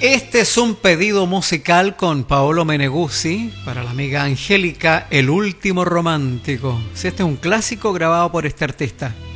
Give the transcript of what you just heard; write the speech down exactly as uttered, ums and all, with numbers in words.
Este es un pedido musical con Paolo Meneguzzi para la amiga Angélica, El último romántico. Este es un clásico grabado por este artista.